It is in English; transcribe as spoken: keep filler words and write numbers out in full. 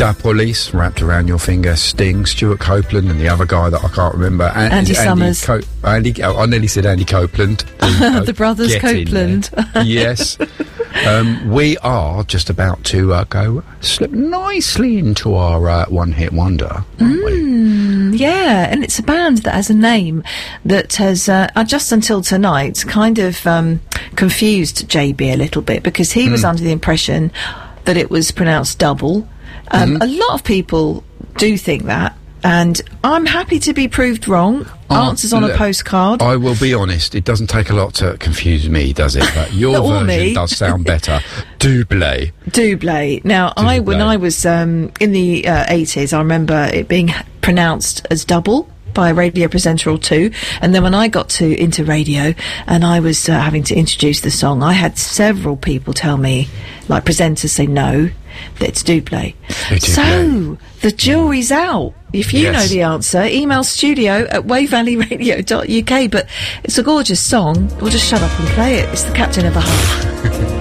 Da Police, Wrapped Around Your Finger, Sting, Stuart Copeland, and the other guy that I can't remember. An- Andy Summers. Co- Andy, oh, I nearly said Andy Copeland. The brothers Get in Copeland. there. Yes. Um, we are just about to uh, go slip nicely into our uh, one-hit wonder, aren't we? Mm, yeah, and it's a band that has a name that has, uh, uh, just until tonight, kind of um, confused J B a little bit, because he mm. was under the impression that it was pronounced double. Um, mm-hmm. A lot of people do think that, and I'm happy to be proved wrong. Uh, Answers on a postcard. I will be honest, it doesn't take a lot to confuse me, does it? But your version me. does sound better. Double. Double. Now, Double. I when I was um, in the uh, eighties, I remember it being pronounced as double by a radio presenter or two, and then when I got to into radio and I was uh, having to introduce the song, I had several people tell me, like presenters say, no, that it's double. So the jury's out. If you yes. know the answer, email studio at wave valley radio dot U K. But it's a gorgeous song. We'll just shut up and play it. It's the Captain of the Heart.